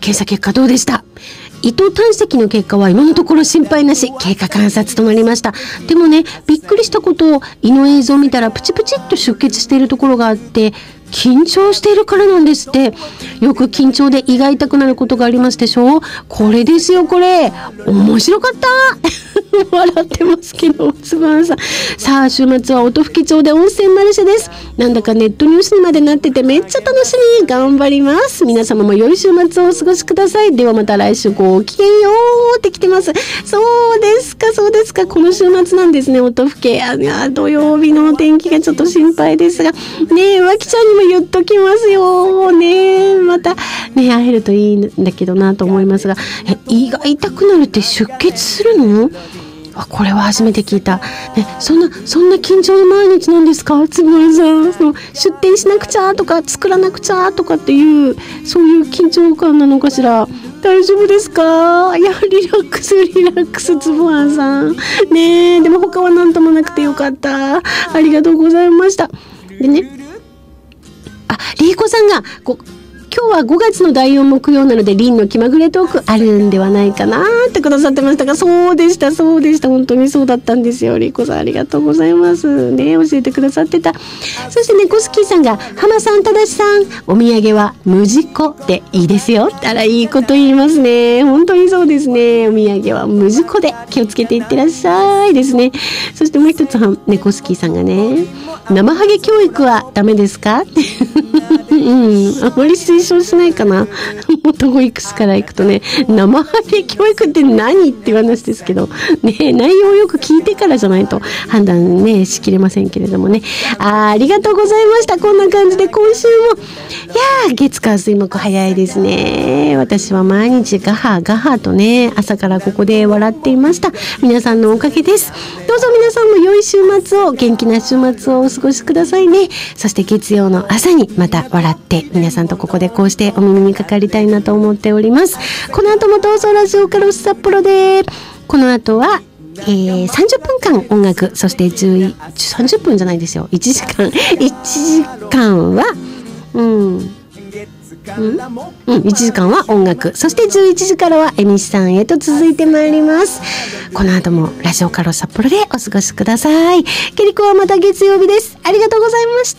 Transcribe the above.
検査結果どうでした？胃と胆石の結果は今のところ心配なし、経過観察となりました。でもね、びっくりしたことを胃の映像を見たらプチプチっと出血しているところがあって、緊張しているからなんですって。よく緊張で胃が痛くなることがありますでしょ。これですよ、これ。面白かった笑ってますけど、つばんさん。さあ、週末は音吹町で温泉マルシェです。なんだかネットニュースにまでなっててめっちゃ楽しみ。頑張ります。皆様も良い週末をお過ごしください。ではまた来週ごきげんようって来てます。そうですか、そうですか。この週末なんですね、音吹け。土曜日のお天気がちょっと心配ですが。ねえ、わきちゃんにも言っときますよ。ねえ、また、ね、会えるといいんだけどなと思いますが。胃が痛くなるって出血するの？これは初めて聞いた。ね、そんな緊張の毎日なんですか？つぶらさん。出店しなくちゃとか、作らなくちゃとかっていう、そういう緊張感なのかしら。大丈夫ですか？いや、リラックス、つぶらさん。ねえ、でも他は何ともなくてよかった。ありがとうございました。でね、リーコさんが、今日は5月の第4木曜なのでリンの気まぐれトークあるんではないかなってくださってましたが、そうでした本当にそうだったんですよ。リコさんありがとうございますね、教えてくださってた。そしてね、コスキーさんが浜さん、ただしさん、お土産は無事故でいいですよ。あら、いいこと言いますね。本当にそうですね。お土産は無事故で気をつけていってらっしゃいですね。そしてもう一つね、コスキーさんがね、生ハゲ教育はダメですかあまり推奨しないかな。元保育士から行くとね、生ハゲ教育って何っていう話ですけどね、内容をよく聞いてからじゃないと判断ねしきれませんけれどもね。ありがとうございました。こんな感じで今週も月火水木早いですね。私は毎日ガハとね、朝からここで笑っていました。皆さんのおかげです。どうぞ皆さんも良い週末を、元気な週末をお過ごしくださいね。そして月曜の朝にまた笑って皆さんとここでこうしてお耳にかかりたいなと思っております。この後もどうぞラジオカロス札幌で、この後は30分間音楽、そして30分じゃないですよ、1時間は1時間は音楽、そして11時からはエミシさんへと続いてまいります。この後もラジオカロ札幌でお過ごしください。ケリコはまた月曜日です。ありがとうございました。